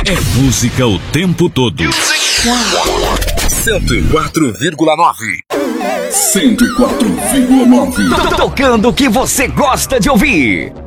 É música o tempo todo. 104,9. 104,9. Tocando o que você gosta de ouvir.